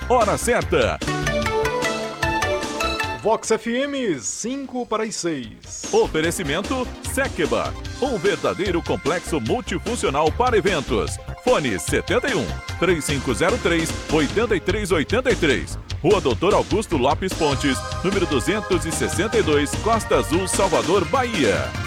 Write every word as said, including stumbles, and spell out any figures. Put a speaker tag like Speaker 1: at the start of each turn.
Speaker 1: hora certa.
Speaker 2: Vox F M, cinco para as seis.
Speaker 1: Oferecimento Sekeba, um verdadeiro complexo multifuncional para eventos. Fone setenta e um, três cinco zero três, oito três oito três. Rua Doutor Augusto Lopes Pontes, número duzentos e sessenta e dois, Costa Azul, Salvador, Bahia.